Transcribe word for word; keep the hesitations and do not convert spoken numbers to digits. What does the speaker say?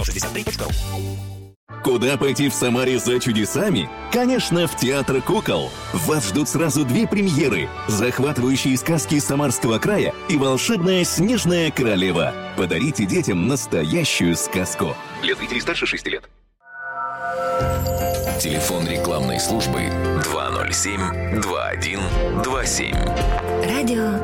шестьдесят три точка ру. Куда пойти в Самаре за чудесами? Конечно, в Театр кукол. Вас ждут сразу две премьеры: захватывающие сказки Самарского края и волшебная Снежная королева. Подарите детям настоящую сказку. Для зрителей старше шести лет. Телефон рекламной службы два ноль семь два один два семь. Радио